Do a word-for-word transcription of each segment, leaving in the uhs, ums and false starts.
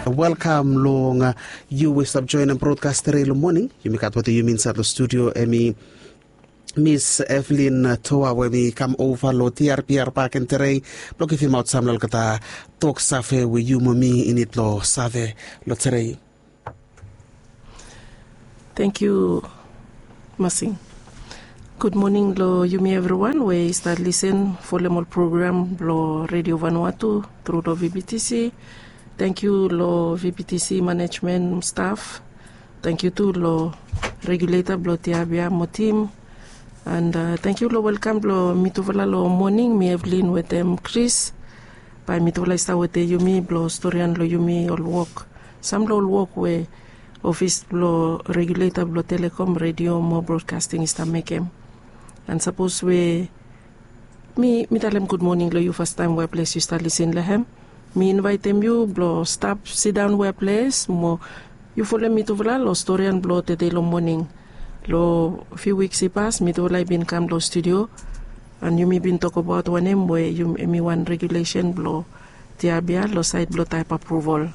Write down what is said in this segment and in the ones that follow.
Welcome long uh, you will stop joining broadcast today morning. You make out what you mean at the studio. Emi Miss Evelyn uh, Toa when we come over lo T R P R Park and today. Block if you out some lo kata talk safe with you mami in it lo save lo today. Thank you, Masing. Good morning, lo Yumi everyone. We start listen for the more program lo Radio Vanuatu through the V B T C. Thank you, lo V B T C management staff. Thank you to lo regulator lo Tiabia mo team. And uh, thank you, lo welcome lo mituvala lo morning. Me Evelyn with them Chris. By mituvala ista with the Yumi lo storian lo Yumi all work. Some lo work we office lo regulator lo telecom radio mo broadcasting ista make him. And suppose we me me tell them good morning lo you first time where place you start listen lehem. Me invite them you blow stop sit down where place mo you follow me to vla lo story and blow today lo morning. Lo few weeks he pass me to like been come lo studio and you me been talk about one name where you me one regulation blow tiabia lo side blow type approval.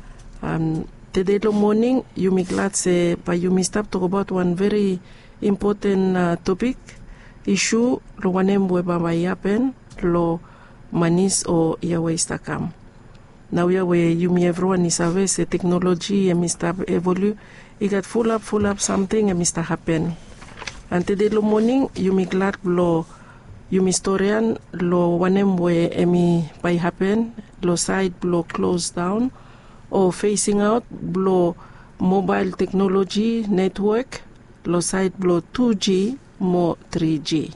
Um today lo morning you me glad say but you me stop talk about one very important uh, topic issue lo one name where baba happen lo manis o Yahweh stakam. Now Yahweh you me everyone is aware say technology and Mister evolve. It got full up, full up something and Mister happen. And today lo morning you me glad lo you me historian lo one where emi by happen lo side blow close down or facing out blow mobile technology network lo side blow two G more three G.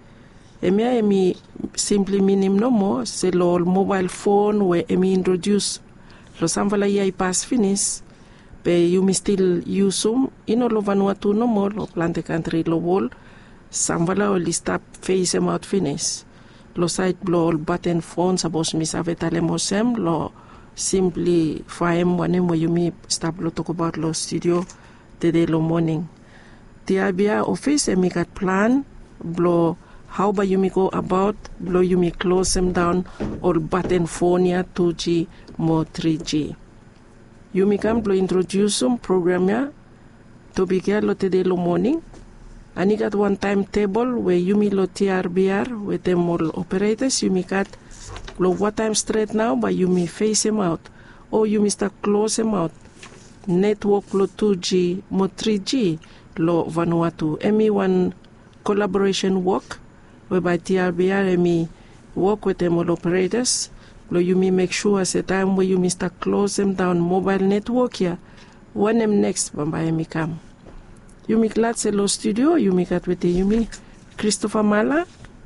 Emi emi simply meaning no more se lo mobile phone where emi introduce lo samvala ya pass finish pe you me still use um ino lo Vanuatu no more lo plante country lo wall samvala o lista face em out finish lo side blow button phone suppose mi save talemosem lo simply faem one mo you me stop lo talk about lo studio today lo morning tiabia office emi got plan blow how about you me go about blow you me close them down or button phone ya two G more three G. You me come blow introduce some program ya to be care lo today lo morning. And you got one timetable where you me lo T R B R with them all operators. You me got blow what time straight now but you me face them out or you me start close them out. Network lo two G more three G lo Vanuatu. Emi one collaboration work whereby T R B R and me work with them all operators. Lo you me make sure as a time where you me start close them down mobile network here. When them next bamba me come. You me glad say lo studio you me got with the you me Christopher Mala.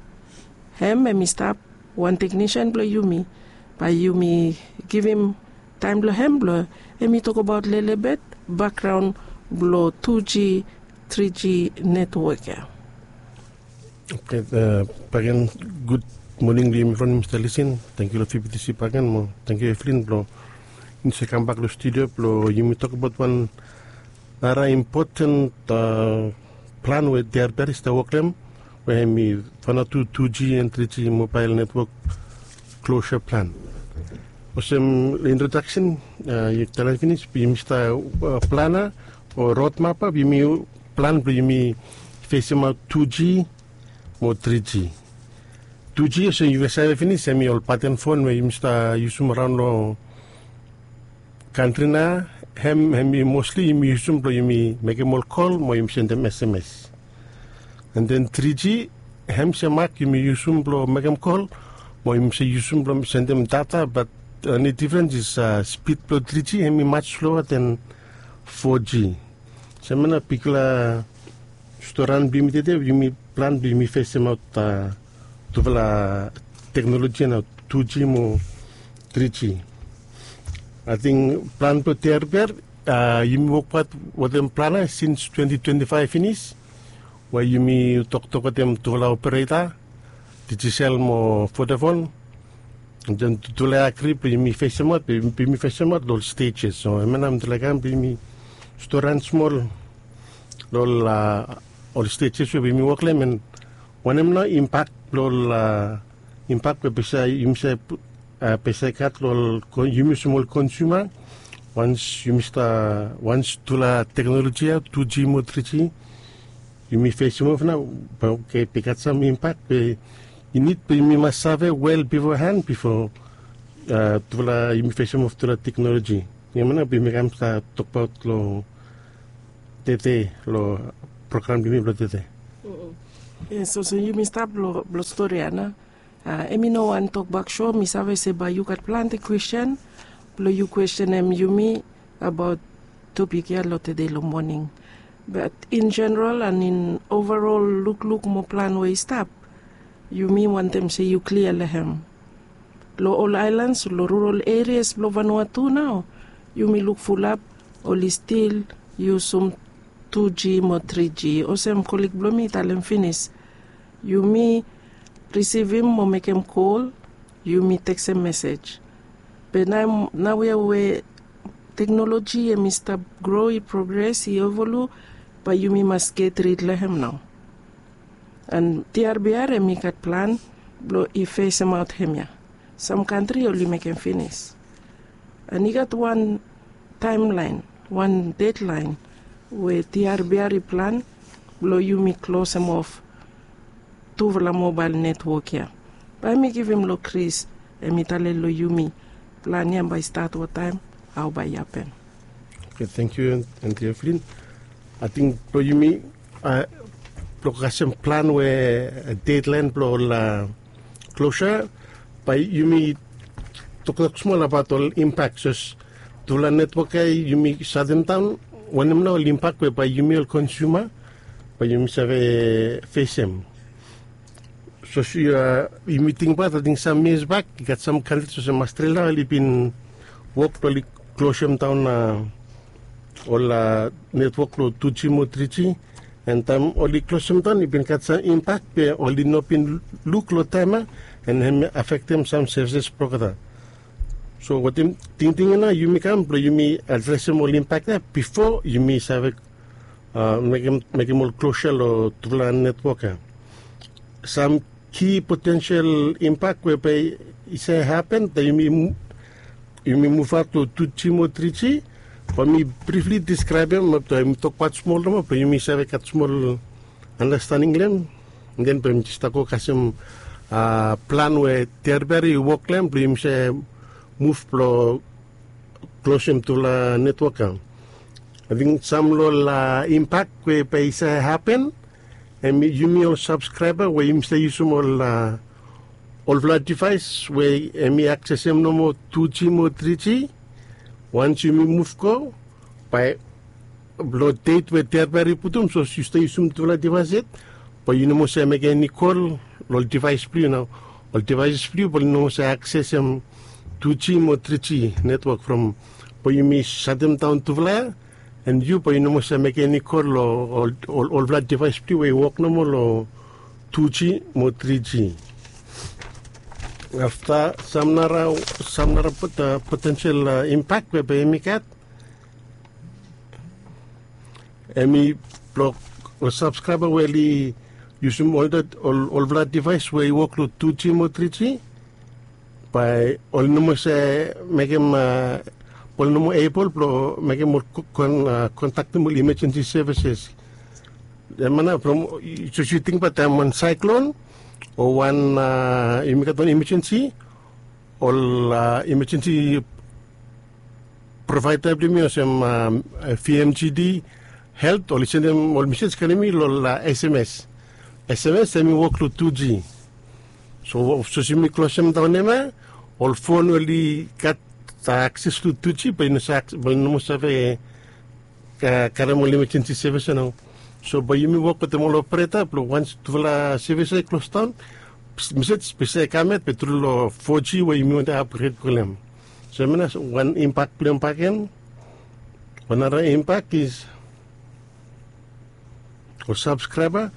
Him and me stop one technician blow you me. By you me give him time blow him blow and me talk about little bit background blow two G three G network here. Okay, uh, Pagan, good morning to you from Mister Listen. Thank you, V B T C Pagan. Mo. Thank you, Evelyn. Bro, in second back to studio, bro, you may talk about one very important uh, plan with their barista work them, where we found two two G and three G mobile network closure plan. Awesome introduction. Uh, you tell us finish. We Mister Uh, planner or roadmap. We may plan. We may face out two G. Or three G. two G so you say finish semi all pattern phone where you must use around no country na hem hem mostly you use them you me make them all call mo you send them S M S. And then three G hem se mark you me use them make them call mo you say use them send them data but uh, the difference is uh, speed pro three G hem much slower than four G. So mana pikula storan bimite you me plan bi mi face out uh, to la technology na two G mo three G. I think plan to terber uh, you me work part with them planner since twenty twenty-five finish where you me talk to them to la operator Digicel mo Vodafone and then to la agree you me face out bi mi face out all stages so I mean I'm talaga bi mi storan small all uh, all stages where we work them and when I'm not impact lol uh, impact pe pesa imse uh, pesa kat lol you small consumer once you mista once tula teknolojia two G mo three G you mi face move na okay pick some impact pe you need to you must have well beforehand before uh, tula you mi face move tula technology yamana bi mi kam sa talk about lo tete lo program di mi lo tete so so you mi stop lo lo story ana uh, emi no one talk back show mi save se ba you got plant a question lo you question em you me about topic ya lo today lo morning, but in general and in overall look look mo plan way stop you me want them say you clear lehem lo all islands lo rural areas lo Vanuatu now you me look full up only still use some two G mo three G o sem colleague blomi talem finish you me receive him mo make him call you me text a message. But now, now we are technology and Mister grow, it progress, it evolve, but you must get rid of him now. And T R B R and make a plan, blow if face him out him ya. Some country only make him finish. And he got one timeline, one deadline, where T R B R plan, blow you me close him off to the mobile network here. But I give him lo Chris, and me tell lo you me. Plan by start what time, how by happen. Okay, thank you, Auntie Evelyn. I think pro you me uh pro plan where a deadline pro la closure by you me talk small about all impacts to la network you me southern town when I'm now impact by you me consumer by you me save face him. So she, uh, you meeting about I think some years back, you got some countries, so some Australia, only been worked only close them down, uh, all uh, network lo two G mo three G, and time only close them down, you been got some impact, but only no been look lo time, and then affect them some services program. So what I'm thinking now, you may come, but you may address them all impact there before you may have uh, make them make them all closer lo to the network. Some key potential impact whereby it say happen that you may you may move out to two G mo three G. For me briefly describe them, I talk about small number, but you may have a small understanding them. And then I'm just talk about uh, plan where Terberry work them, but you may move pro close them to the network. I think some low impact whereby it say happen. And you may all subscriber where you say use all uh, all flat device where you access them no more two G more three G. Once you move go by blood date where they are very put them, so you stay using to flat device it. But you know more say make any call all device free now. All devices free, but you know say access them two G more three G network from. But you may shut them down to flat. And you, but you know, must make any call or all all that device free way work no more two G more three G. After some nara some nara put uh, potential uh, impact where by me cat, any block or subscriber where you use all that all all that device where you work with two G more three G. By all no more say make him. Uh, Well, no more able to make more con, uh, contact more emergency services. The mana from so you think about them one cyclone or one uh, one emergency, all uh, emergency provider them some um, V M G D health or listen them all messages can me all uh, S M S. S M S they work to two G. So so you close them down them all phone only got access to two G, but no must have a caramel emergency service now. So, by you work with the mall operator, but once to the service close down, message specific comment, but through four G where you want to upgrade column. So, one impact plan packet, one other impact is for subscriber,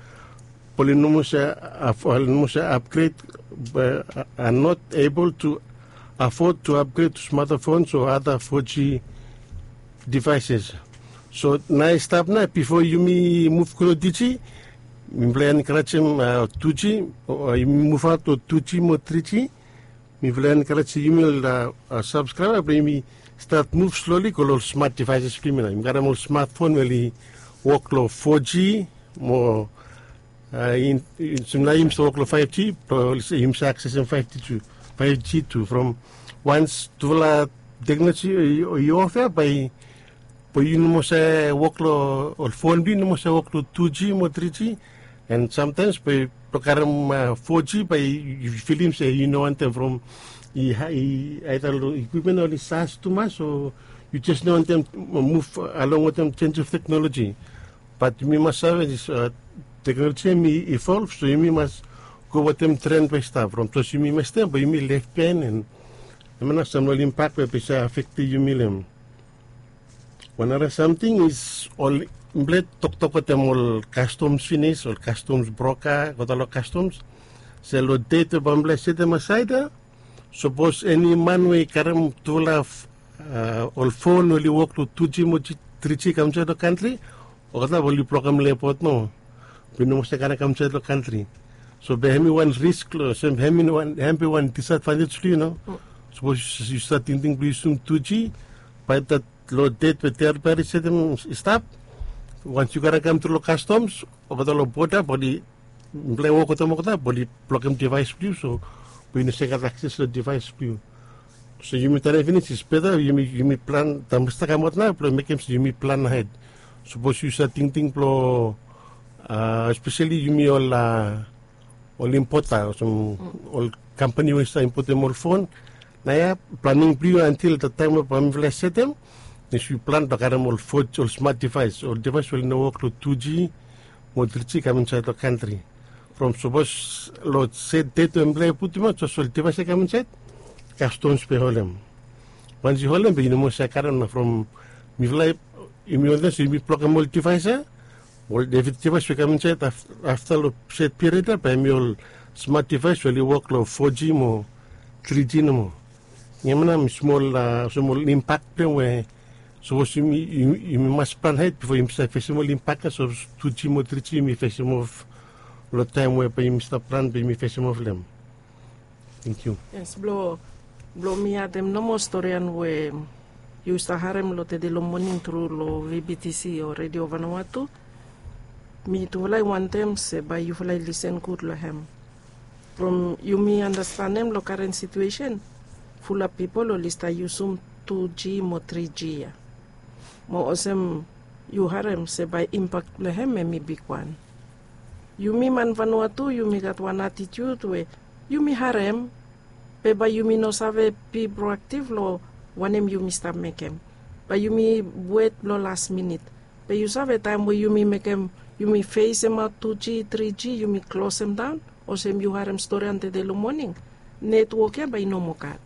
polynomous upgrade, but are not able to afford to upgrade to smartphones or other four G devices. So now stop now before you me move to D G, me plan karacem uh, two G or you move out to two G or three G. Me plan karacem email uh, uh, subscriber, but me start move slowly kalau smart devices primena. Imkara mo smartphone wali work lo four G mo uh, in sebenarnya im work lo five G, pro im access in five G to five G to from once to la technology you offer by po yun mo sa work lo or phone din mo sa work lo two G mo three G and sometimes by prokaram uh, four G by film say you know ante from I, I, either equipment or size too much, so you just don't want them to move along with them change of technology. But you must have this uh, technology may evolve, so you must go with them trend by stuff. From so you must have, but you may left pen and I mean some will impact by bisa affect you million. One other something is all blade talk talk with them all customs finish or customs broker, got all customs. So lo data bamble set them aside. Suppose any man we karam tula uh, all phone only work to two G mo three G come to the country or that only program lepot no pino sa kana come to the country so behemi one risk lo sem behemi one behemi one disadvantage you know suppose you start thinking please two G by that low date with their very system stop once you gotta come to the customs over the border body play work with them body program device please so we need to get access to the device view. So you may tell it's better, you may, you may plan, tamasta kamot na, pero make him, you may plan ahead. Suppose you start thinking, uh, especially you may all, uh, all importer, some, all company will start importing more phone. Naya, planning pre until the time of I'm set them, if you plan to get them all four or smart device, or device will now work to two G, or three G come inside the country. From suppose Lord said data employ put them out, so device come inside, customs pay holem. Once you hold them, you know, Sakaran from Mivlay, immediately so you plug a multi device, or David device will come inside after a set period, by me all smart device will you work low four G more, three G no more. Yamana small, uh, small impact plan where so you, you, you must plan ahead before you face small impact, so two G more, three G, me face more. Lo time where pay Mister Plan pay me face of them. Thank you. Yes, blow blow me at them no more story and we use the harem lo te de lo morning through lo V B T C or Radio Vanuatu. Me to like one time say by you like listen good lo hem. From you me understand them lo current situation. Full of people or list I use some two G mo three G ya. Mo osem you harem say by impact lo hem me big one. You mi man Vanuatu, you mi got one attitude where you mi harem, but you mi no save be proactive lo wanem you mi stop make him. But you mi wait lo last minute. But you save time where you mi make him, you mi face him out two G, three G, you mi close him down, or same you harem story ante de lo morning. Network ya by no mo cat.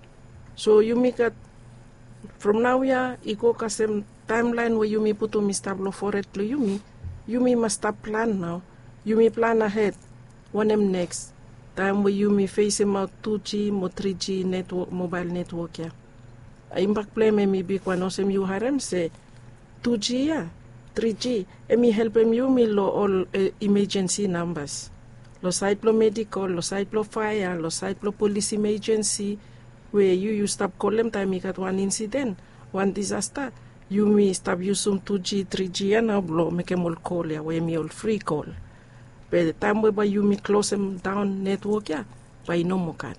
So you mi got from now ya, iko kasem timeline where you mi put to mi stablo for it lo you mi, you mi must stop plan now. You may plan ahead. One M next time where you may face him out two G or three G network, mobile network ya. Impact play me me big one osem you harem say two G ya, three G. E me help him you me lo all uh, emergency numbers. Lo site lo medical, lo site lo fire, lo site lo police emergency. Where you you stop call them time you got one incident, one disaster. You may stop use some two G, three G ya now blow make them all call ya, where me all free call. By the time where you me close them down network ya, by no more cat.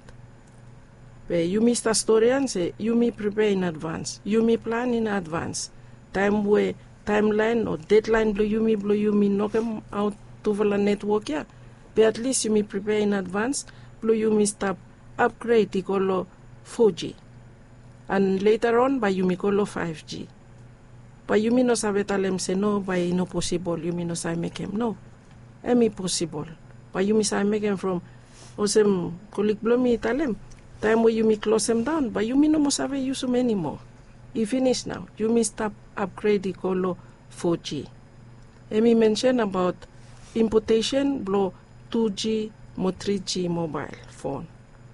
But you me start story and say you me prepare in advance, you me plan in advance. Time where timeline or deadline blow you me blow you me knock them out to the network ya. But at least you me prepare in advance, blow you me stop upgrade the call four G. And later on by you me call five G. But you me no sabe tell them say no by no possible, you me no say make him no. Emi possible. But you me say make them from osem colleague blow me tell them. Time where you me close them down, but you me no must have use them anymore. You finish now. You me stop upgrade the colo four G. Emi mention about importation blow two G mo three G mobile phone.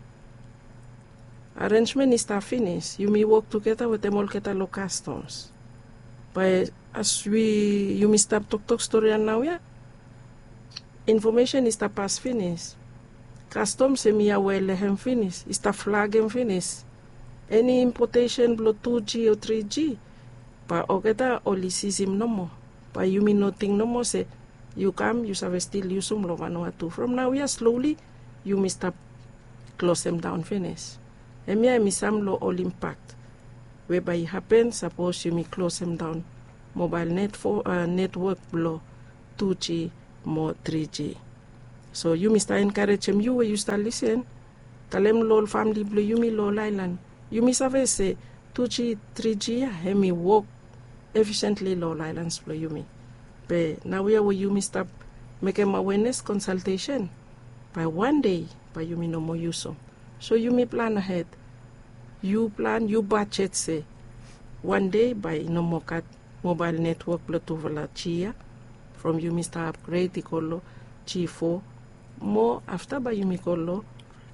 Arrangement is start finish. You me work together with them all ketalo customs. But as we you me stop talk talk story and now yeah. Information is the pass finish. Customs se mi aware lehem finish. Is the flag and finish. any importation blo two G or three G, pa ogeta oli sisim no mo, pa you mean nothing no mo say, you come, you have still use um lo Vanuatu. From now, yeah, slowly, you may stop close them down finish. And me, I some lo all impact. Whereby it happens, suppose you may close them down. Mobile net for, uh, network blow two G more three G. So you may start encourage them, you where you start listen. Tell them lo family blow, you may lo island. You may have say two G, three G, and me work efficiently lo islands blow you may. But now we are where you may stop making awareness consultation. By one day, by you may no more use them. So you may plan ahead. You plan, you budget say, one day by no more cut mobile network Bluetooth chia. From you may start upgrade the colo G four. More after by you may colo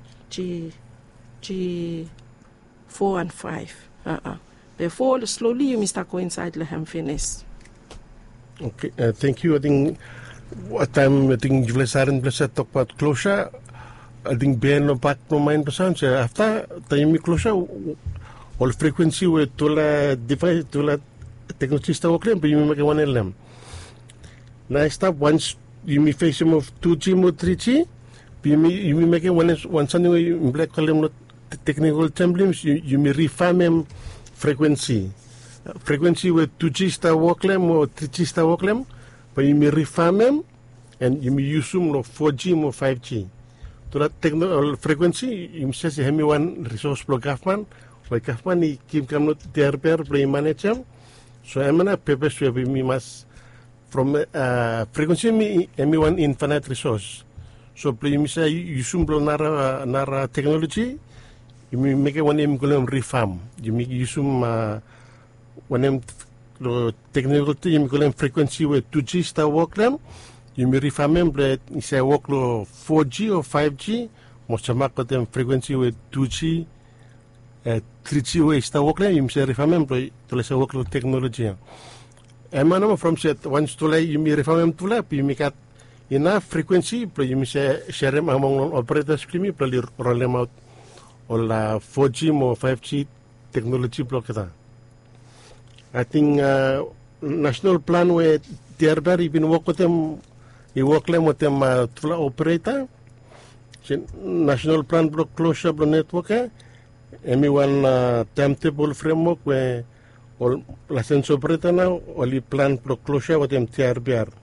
G G four and five. Uh-uh. Therefore, slowly you may start coincide the ham finish. Okay, uh, thank you. I think what time I think Juvlesaran Blessed talk about closure. I think Ben no back no mind percent. So after time closure, all frequency with tula device tula technology sta working, but you make one of them. Next up, once you may face him of two G or three G, you may you may make one one something in black column technical terms. You you may refine them frequency. Frequency with two G star worklam or three G star worklam, but you may refine them and you may use them no four G or five G. To that technical frequency, you must say hemi one resource block government, like government ni kim kam not their pair play manage. So I'm gonna paper so we must from uh, frequency me hemi one infinite resource. So play me say use them blow nara nara technology, you may make one em column reform. You make use them uh, one em the technical team column frequency with two G star work them. You may remember that you say work lo four G or five G, most of them frequency with two G, uh, three G way star work them. You may remember to let's work lo technology. And man, from set once to lay you may remember to lay you make enough frequency, but you may say share them among operators. Creamy, probably roll them out all four G or five G technology block. I think uh, national plan where they are very been work with them. I work them with them uh, operator. National plan block closure block network. Emi one uh, timetable framework where all license operator now only plan block closure with them T R B R.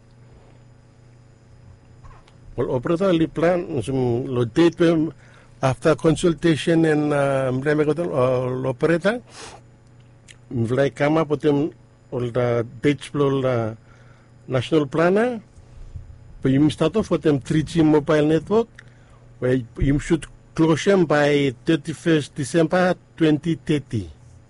All operator only plan some lo date after consultation and uh, operator. Mvlai come up with them all the dates block the national planner. But you start off with them three G mobile network, where you should close them by thirty-first December twenty thirty.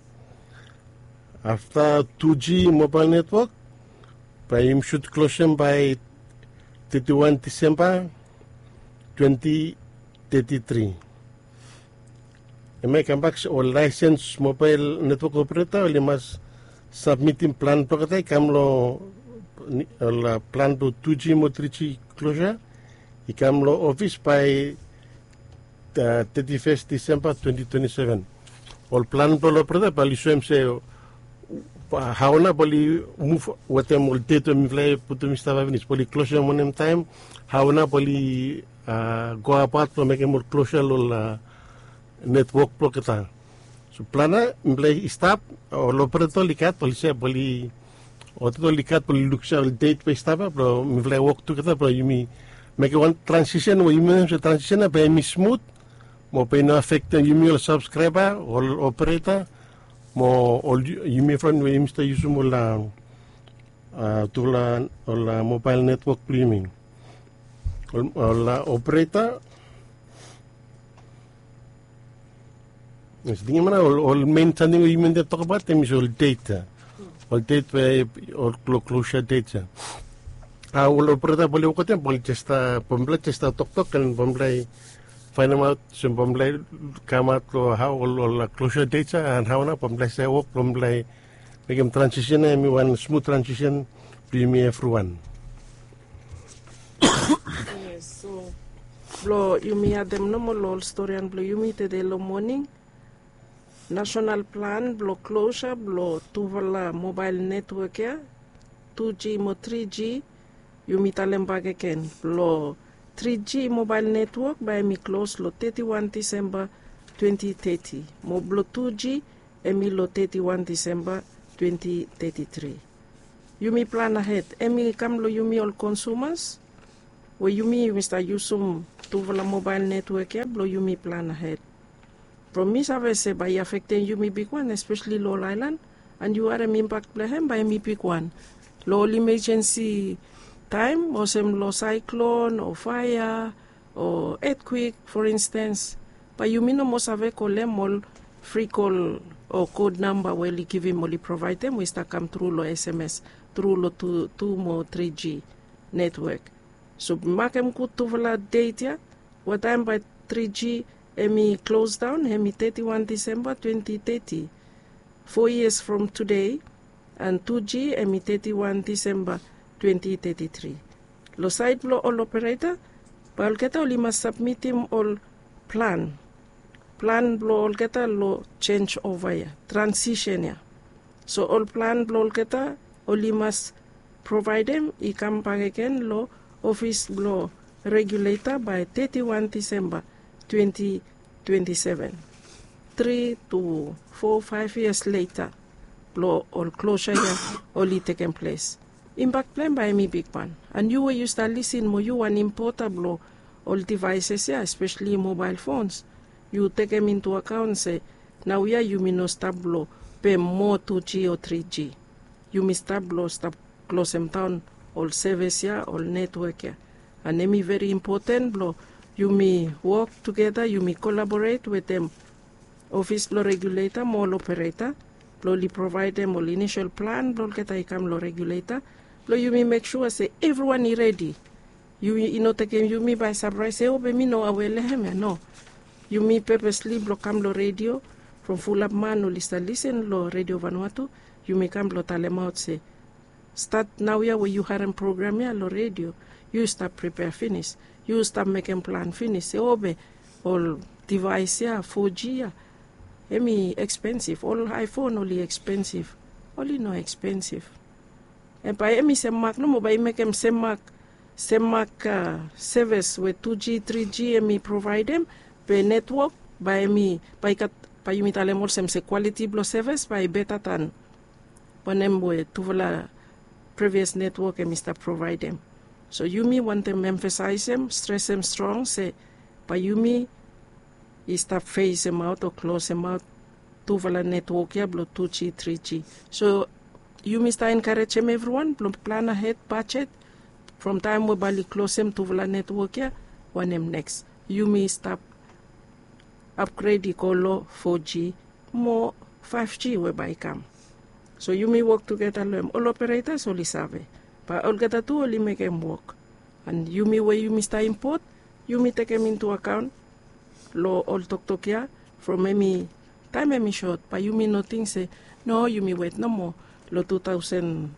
After two G mobile network, but you should close them by thirty-first December twenty thirty-three. And make come back or license mobile network operator, you must submit in plan program come lo la plan to two G or three G closure, he come lo office by the thirty-first December twenty twenty-seven. All plan to lo prada bali so em say how na bali move what em all date em play put em stava venis bali closure monem time how na bali go apart to make more closure lo network proketa. So plana play stop or lo prada likat bali say bali o todo likat poli luxa el date pe estaba pero mi play work together pero you me make one transition o you me transition pe mi smooth mo pe no affect you me subscriber or operator mo all you me friend we must use mo la uh, to la la mobile network streaming o la operator es dinga mana all main something you me talk about them is all data. All date or closure dates. Ah, all operator boleh waktu yang boleh cesta pembeli cesta tok tok kan pembeli find out some pembeli come out to how all closure dates and how na pembeli saya work pembeli make transition and one smooth transition to me everyone. Yes, so blow you me had them no more lol story and blow you me today lo morning. national plan blo closure blo tuvala mobile network ya two G mo three G yumi talembage ken blo three G mobile network by mi close lo thirty-first December twenty thirty mo blo two G emi lo thirty-first December twenty thirty-three. Yumi plan ahead emi kam lo yumi all consumers we yumi Mister Yusum tuvala mobile network ya blo yumi plan ahead. Promise avese by affecting yumi big one, especially Low Island, and you are an impact blehem by mi big one. Low emergency time, or some low cyclone, or fire, or earthquake, for instance. But you mean almost have a call free call or code number where you give him only provide them, we start come through low S M S, through low two, two more three G network. So, makem ku tuvala date ya, what time by three G, emi close down, emi thirty-first December twenty thirty. Four years from today, and two G, emi thirty-first December twenty thirty-three. Lo side blow all operator, but all geta only must submit him all plan. Plan blow all geta lo change over ya, transition ya. So all plan blow all geta only must provide them, he come back again lo office blow regulator by thirty-first December twenty twenty-seven. Three to four, five years later, blow all closure ya only taken place. Impact plan by me big one. And you will you start listening more you an importer blow all devices ya, especially mobile phones. You take them into account say now yeah you may not stop blow pay more two G or three G. You may stop blow stop close them down all service ya, all network ya. And then me very important blow you may work together, you may collaborate with them. Office blow regulator, mall operator, blow provide them all initial plan, blow get I come law regulator, blow you may make sure say everyone is ready. You you know take you me by surprise say oh be me no away lehem no. You may purposely blow come law radio from full up man or listen listen law radio Vanuatu, you may come blow tell them out say start now ya where you have program ya law radio, you start prepare finish. You start making plan finish. Say, oh, be all device ya, four G ya, emi expensive. All iPhone only expensive. Only no expensive. And by emi semak no mo by make em semak semak uh, service with two G, three G emi provide them by network by emi by kat by yumi talemol sem se quality blow service by better than when em we tuvala previous network emi start provide them. So Yumi want them emphasize them, stress them strong, say, but Yumi is start phase them out or close them out to vala network ya, blow two G, three G. So Yumi start encourage them everyone, blow plan ahead, budget, from time we bali close them to vala network ya, one them next. Yumi start upgrade the colo four G, more five G whereby come. So Yumi work together, all operators only sabe. But all get to only make them work. And you may where you mister import, you may take them into account. Law all talk talk ya from any time any short. But you may not think say, no, you may wait no more. Law two thousand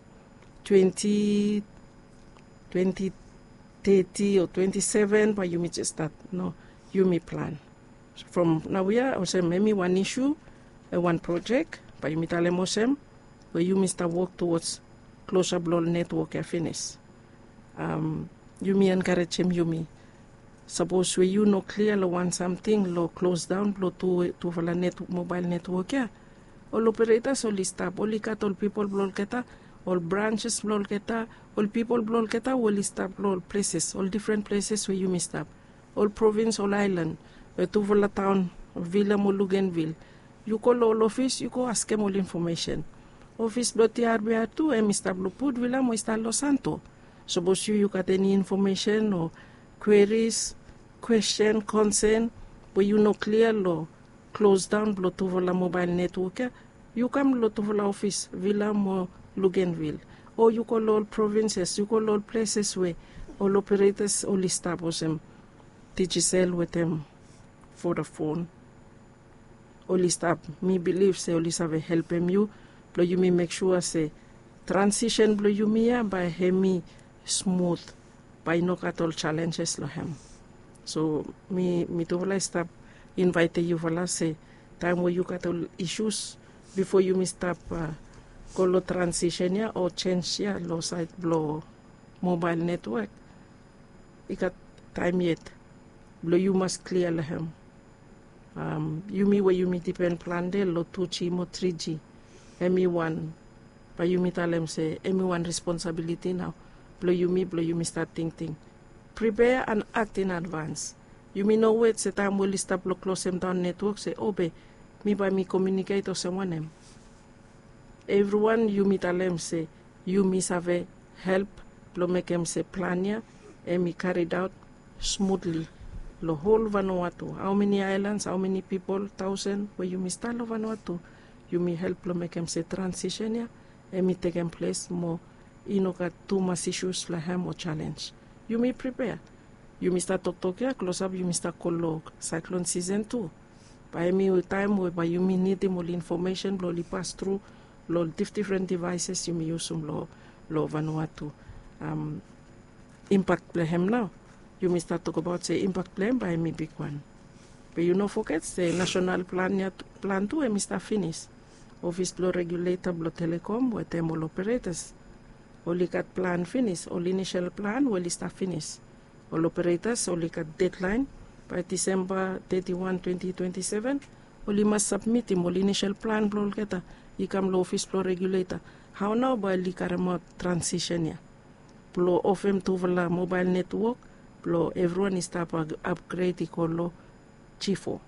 twenty, twenty thirty or twenty-seven, but you may just start. No, you may plan. So from now we are also maybe one issue, uh, one project, but you may tell them also where you may start work towards closure blow network ya finish. Um, you may encourage him, you may. Suppose we you know clear lo want something lo close down blow to to vala net mobile network ya. All operators all stop, all kat all people blow keta, all branches blow keta, all people blow keta, all stop all places, all different places where you may stop. All province, all island, where to vala town, villa mo Luganville. You call all office, you go ask them all information. Office blow T R B R two, eh, Mister Blupud, Villa, Mister Los Santo. Suppose you, you got any information or queries, question, concern, where you know clear law, close down blow to vala mobile network, you come blow to vala office, Villa, mo Luganville. Or you call all provinces, you call all places where all operators only establish them, Digicel with them for the phone. Only stop, me believe, say, only have help them you. Blow you may make sure say transition blow you me by hemi smooth by no at all challenges lo hem. So me me to vala stop invite you vala say time where you got all issues before you may stop uh, call transition ya or change ya low side blow mobile network. You got time yet. Blow you must clear lahem. Um, you me where you me depend plan de lo two G mo three G. M E one. But you me tell them say M E one responsibility now. Blow you me, blow you me start thinking. Prepare and act in advance. You may know wait say time will stop blow close them down network say obey. Me by me communicate or someone them. Everyone you meet them say you miss have a help blow make them say plan ya and me carried out smoothly. The whole Vanuatu. How many islands, how many people, thousand, where you miss all Vanuatu, you may help to make them say transition ya, and me take them place more, you know, got too much issues like him or challenge. You may prepare. You may start talk talk ya, close up, you may start call cyclone season two. By me time where you may need them all information, blow pass through, blow different devices, you may use some law, law Vanuatu. Um, impact like him now. You may start talk about say impact plan by me big one. But you know forget say national plan ya plan two and me start finish. Office blow regulator blow telecom with them all operators. Only got plan finish, all initial plan will start finish. All operators only got deadline by December thirty-first, twenty twenty-seven. Only must submit him all initial plan blow get you come law office blow regulator. How now by likarama transition ya. Blow off him to the mobile network. Lo everyone is start upgrade ikolo chifo.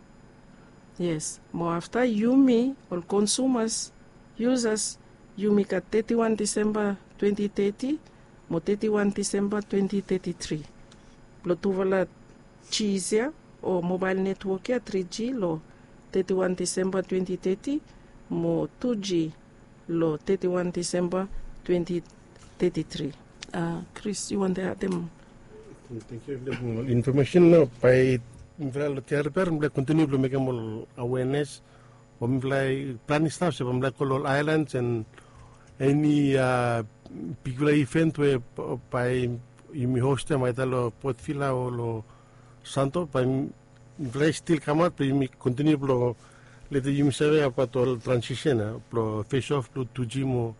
Yes. More after you me all consumers, users, you make at thirty-first December twenty thirty, mo thirty-first December twenty thirty-three. Lo tuvala cheese ya or mobile network ya three G lo thirty-first December twenty thirty, mo two G lo thirty-first December twenty thirty-three. Uh, Chris, you want to add them? Thank you. Information now by infra T R P R mula continue to make more awareness. Pamilay planning staff sa pamilay Colol Islands and any uh, particular event where by you may host them either lo Port Vila or lo Santo. By infra still come out, but you may continue to let the you say about all transition, pro face off to two G mo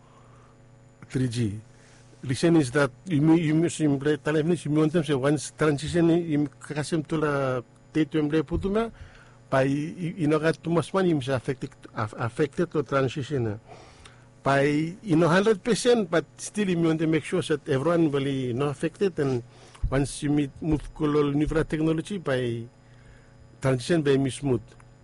three G. Reason is that you may you may simply tell them you want them say once transition you kasem to la date you may put them by you know got too much money is affected affected to transition by you know hundred percent but still you want to make sure that everyone will be not affected and once you meet move color new technology by transition by me smooth.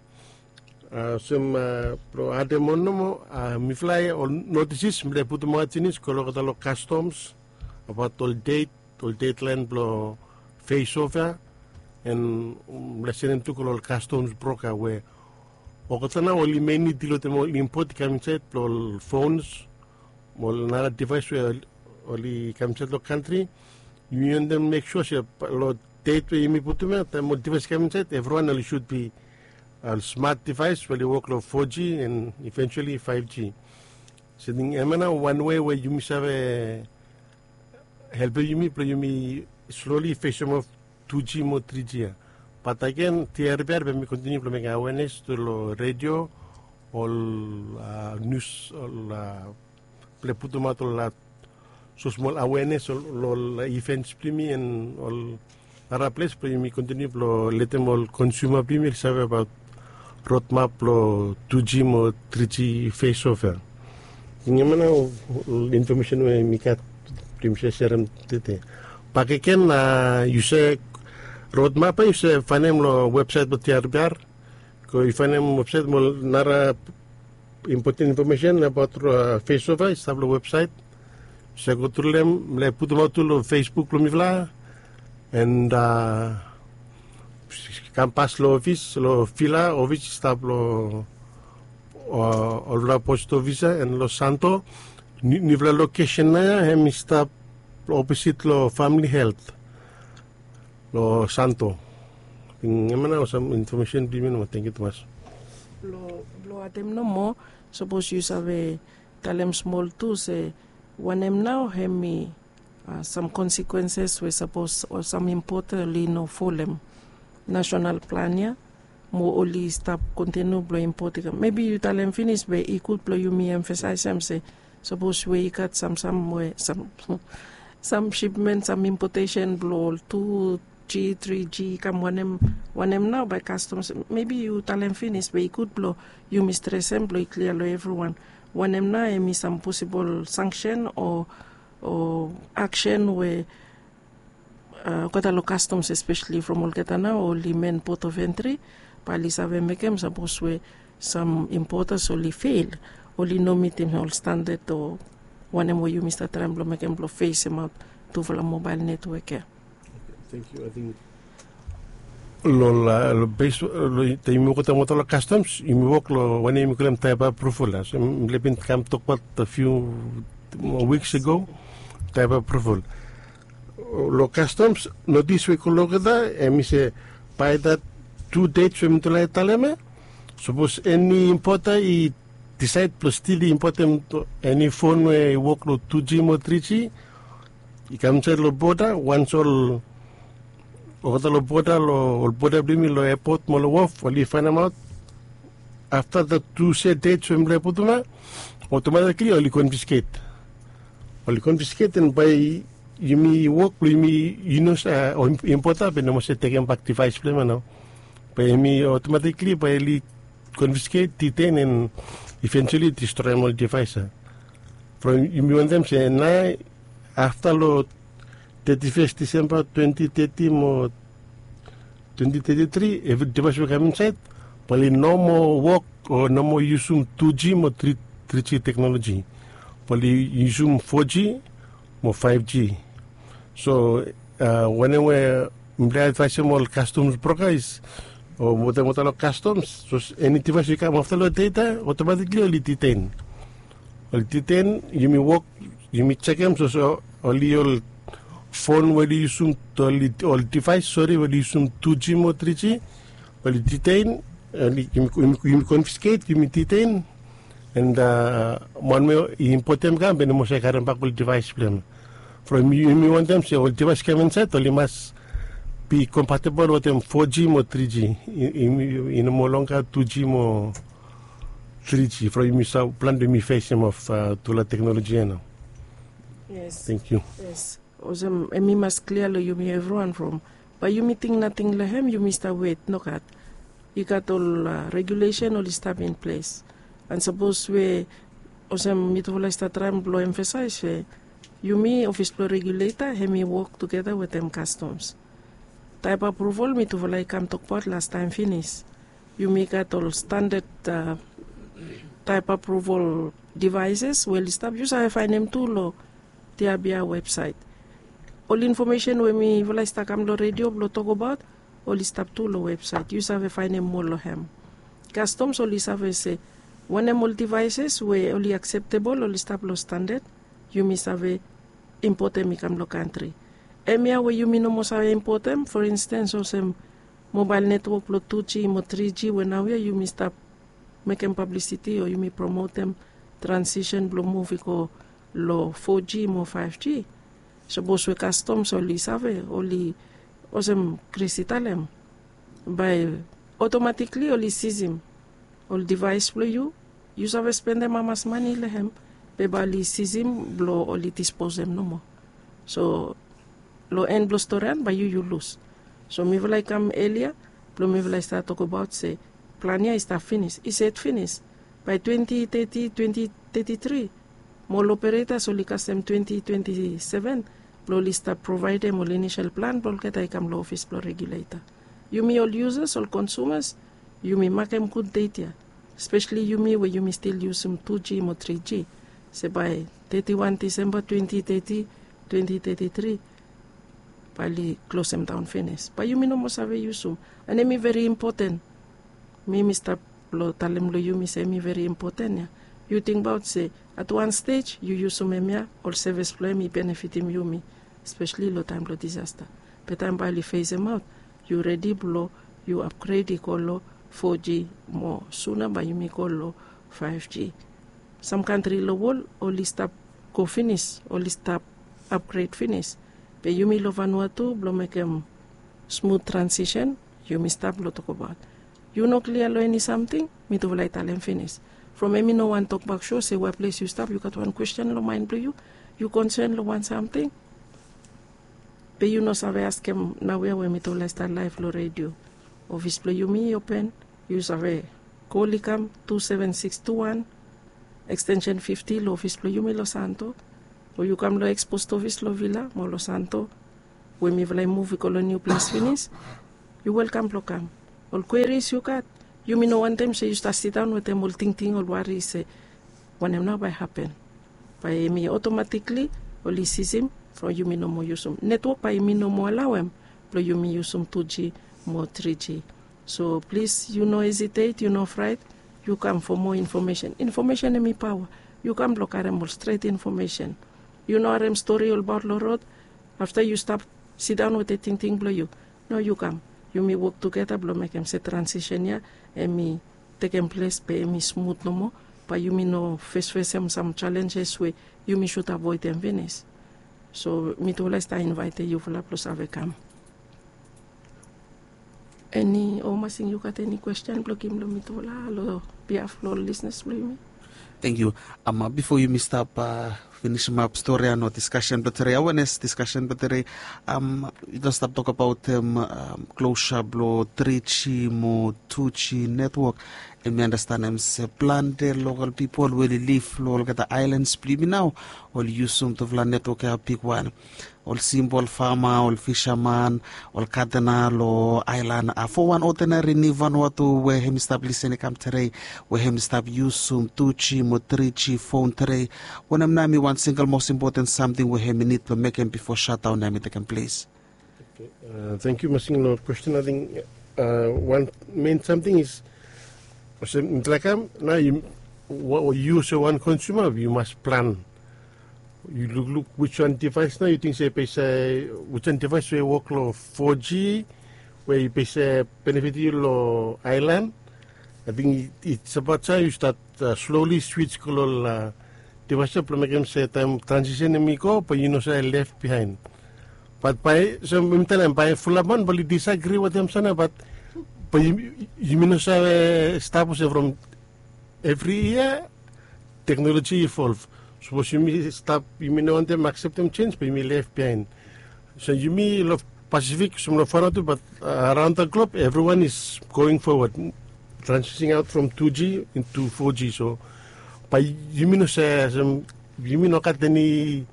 Uh, some uh, pro ada mono uh, mi fly or notices mle puto mga tinis kolo katalo customs about all date all date land blo face over and mle senen tu kolo customs broker where o katana oli many dilo te mo import kamset blo phones mol nara device where oli kamset lo country you and them make sure lo date we mi puto me te mo device kamset everyone only should be a smart device will work on four G and eventually five G. So the one way where you must have a help you me, but you me slowly face them off two G more three G. But again, T R P R when we continue to make awareness to the radio, all uh, news, all uh, put them out all so small awareness, all, all events me and all other place, but you me continue to let them all consumer people have about roadmap lo two G mo three G face over. Yung mana information we mikat primse seram tete. Pakiken na you say roadmap you say fanem lo website mo T R P R. Ko fanem website mo nara important information about uh, face over stab lo website. Sa ko tulem le puto mo tulo Facebook lo mivla and uh, Campas lo office lo fila office stab lo uh, la post office en Los Santo nivla location na hem stab opposite lo family health lo Santo. Ngimana some information di mo thank you Tomas. Lo lo atem no mo suppose you sabe talem small too say when em now hem me uh, some consequences we suppose or some importantly no folem national plan ya mo only stop continue blo import ka. Maybe you tell them finish be ikut blo you me emphasize them say suppose we got some some way some some shipment some importation blo two G three G come one em one em now by customs. Maybe you tell them finish be ikut blo you mistress them blo clear lo everyone. One em now em some possible sanction or or action where uh, kota lo customs especially from Olketana or limen port of entry pali save mekem suppose we some importers only fail only no meet in all standard or one em you Mister Tremblo mekem blo face him out to the mobile network. Yeah. Thank you. I think lo la lo base lo te mo kota mo lo customs imi work lo one em kulem type approval la so lepin kam talk about a few weeks ago type approval lo customs notice we kologada emi se by that two dates we mtula taleme suppose any importer I decide plus still import any phone we work lo two G mo three G I come to lo border once all o lo border lo border bimi lo airport mo lo wolf only find them out after the two set dates we mle putuna automatically only confiscate only confiscate and by you me work you me you know uh, importer but no se take back device plan no by me automatically by confiscate detain and eventually destroy all device from you me want them say na after lo thirty-first December twenty thirty mo twenty thirty-three every device will come inside probably no more work or no more use two G mo three G technology probably use four G mo five G so uh, whenever we advise all customs brokers or what what customs so any device you come after the data automatically only detain only detain you may work you may check them so, so only your phone will use only all device sorry will use two G mo three G will detain only you may confiscate you may detain and uh, one may import them come and mo say karan back device plan from you may want them say all device come inside only must be compatible with them four G mo three G in in mo longer two G mo three G from you may plan to me face them of uh, to la technology now. Yes. Thank you. Yes. Also, I mean, must clearly you me everyone from, but you meeting nothing lehem you mister wait no cat. You got all uh, regulation all stuff in place, and suppose we also meet all start trying blow emphasize we you me office blow regulator he me work together with them customs. Type approval me to like come talk about last time finish. You make got all standard uh, type approval devices well stuff. You say find them too low. T R B R website. All information when me will start come lo radio lo talk about all stop to lo website. You have find them more lo hem. Customs only have say one them all devices we only acceptable all stop lo standard. You miss have import them come lo country. Emia where you mean no more have import them. For instance, also mobile network lo two G mo three G when now you miss stop making publicity or you may promote them transition blow move ko lo four G mo five G suppose we customs only save only osem krisitalem by automatically only season all device blow you you save spend them amas money lehem be bali season blow only dispose them no more so lo end blow storan by you you lose so me will I come earlier blow me will I start talk about say plania is start finish is it finish by twenty thirty twenty thirty-three Mall operators only custom twenty twenty-seven blow lista provide them all initial plan blow get I come law office blow regulator. You me all users, all consumers, you me make them good data. Especially you me where you me still use some two G or three G. Say by thirty-first December twenty thirty, twenty thirty-three probably close them down finish. But you me no must have use them. And then me very important. Me Mister Blow tell them lo you me say me very important yeah. You think about say at one stage you use some emia or service flow me benefit him you me especially low time blow disaster but time by phase them out you ready blow you upgrade the call four G more sooner by you me call five G some country low wall only stop go finish only stop upgrade finish but you me lo Vanuatu blow make them smooth transition you me stop blow talk about You know clear lo any something, me to like tell them finish. From me no one talk back show, say what place you stop, you got one question lo mind blow you, you concern lo want something. But you know sabe ask him now where we me to like start live lo radio. Office blow you me open, you sabe Colicam two seven six two one, extension fifty, lo office blow you me Los Santo, or you come lo expost office lo Villa, mo Los Santo, when me vlay move ko lo new place finish, you welcome lo come. All queries you got. You mean no one time say you start sit down with them all ting ting all worry say when I'm not by happen. By me automatically all system from you mean no more use them. Network by me no more allow them. But you mean use them two G more three G. So please you no hesitate, you no fright, you come for more information. Information in me power. You come block them all straight information. You know them story all about the road. After you stop sit down with the ting ting blow you. No you come. You may work together, blow make them say transition ya, and me take in place, pay me smooth no more. But you may know face face some some challenges where you may should avoid them finish. So me to last I invite you for la plus have come. Any oh my thing you got any question? Block him lo me to la lo behalf lo listeners blow me. Thank you. Um, uh, before you missed up, uh, finish my up story and no discussion, but today awareness discussion, but today um, you just stop talk about um, um closure blow three G mo two G network, and we understand them say plan the local people will live local get the islands please now, or use some to the network a big one. All simple farmer, all fisherman, all cardinal or island. Uh, for one ordinary ni Vanuatu where him establish any come today, where him stop use some two G mo three G phone today. When I'm nami one single most important something where him need to make him before shutdown nami taking place. Okay. Uh, thank you, Masing. Question I think uh, one main something is like now you what you use one consumer you must plan. You look, look which one device now you think say pay say which one device we work lo four G where you pay say benefit you lo island. I think it, it's about time you start uh, slowly switch color uh, device to make them say time transition and me go but you know say left behind. But by so I'm telling by full amount but disagree with them sana but but you you mean say establish from every year technology evolve. Suppose you may stop, you may not want them accept them change, but you may left behind. So you may love Pacific, some of Vanuatu, but uh, around the globe, everyone is going forward, transitioning out from two G into four G. So, but you may not say, some, you may not get any,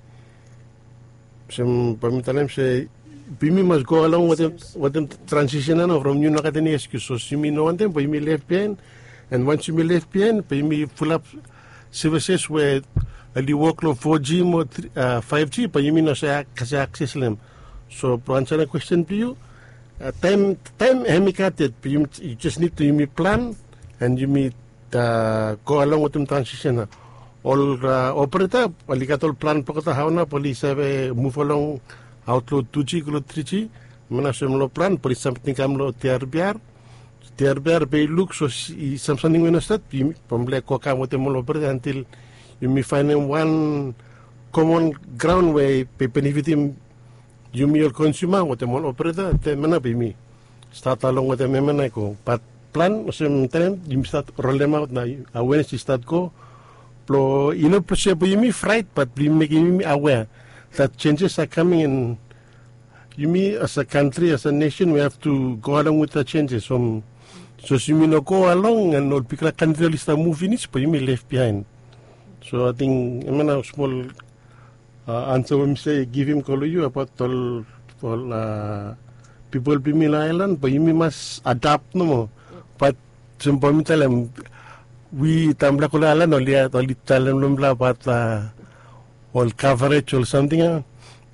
some, but say, you must go along with them, with them transition from you not get any excuse. So you may not want them, but you may left behind. And once you may left behind, but you may full up services where you work on four G or uh, five G, but you mean no say access them. So to answer the question to you, uh, time time hemikated, you, you just need to you may plan and you may uh, go along with them transition. All uh, operator, all plan pakata how na police have move along outload two G, go three G. Mana sem lo plan, police something kam lo T R B R. T R B R be look so something when start, pamble ko kam with them all operator until you may find one common ground where pe benefit him you may consumer with the mall operator te mana be me start along with the memana ko but plan some time you start roll them out na awareness start go plo you know possible you may fright but you making me aware that changes are coming and you may as a country as a nation we have to go along with the changes from so you may not go along and not because country list are moving it but you may left behind. So I think I'm gonna small uh, answer when say give him call you about all all uh, people be in island, but you must adapt no more. But some point tell them we tambla ko island only only tell them about uh, all coverage or something. Uh,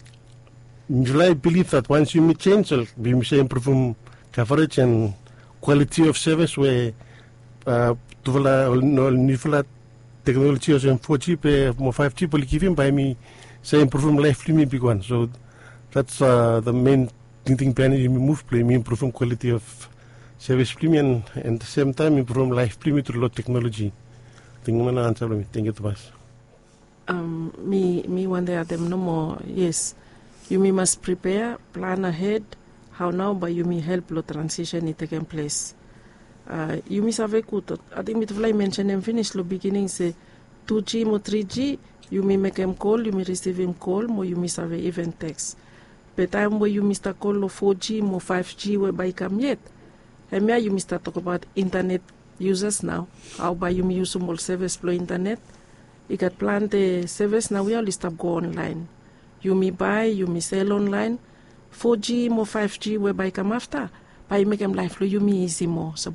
I believe that once you may change, we may say improve coverage and quality of service where uh, to no technology as in four G, more five G, but give him by me say improve life me big one. So that's uh, the main thing thing you move play me improve quality of service premium and at the same time improve life premium through lot technology. Think man answer me. Thank you too much. Um, me me one day them no more. Yes, you me must prepare, plan ahead. How now, but you may help the transition it taking place. Uh, you miss have good. I think mit fly mention and finish lo beginning say two G mo three G. You may make him call, you may receive him call, mo you miss have even text. But time where you miss a call lo four G mo five G where by come yet. And here you miss talk about internet users now. How by you use small service flow internet. You got plan the service now we all stop go online. You may buy, you may sell online. four G mo five G where by come after. By make them life flow you may easy more. So